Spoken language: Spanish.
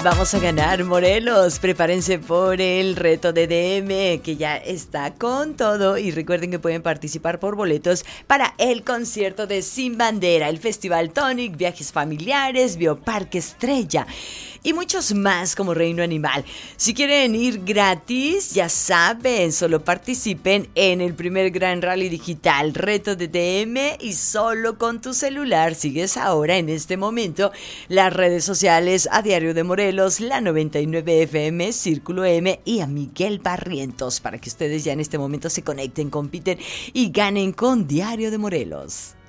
Vamos a ganar, Morelos. Prepárense por el reto de DM, que ya está con todo. Y recuerden que pueden participar por boletos para el concierto de Sin Bandera, el Festival Tonic, viajes familiares, Bioparque Estrella y muchos más como Reino Animal. Si quieren ir gratis, ya saben, solo participen en el primer Gran Rally Digital, reto de DM, y solo con tu celular sigues ahora en este momento las redes sociales a Diario de Morelos, la 99 FM, Círculo M y a Miguel Barrientos para que ustedes ya en este momento se conecten, compiten y ganen con Diario de Morelos.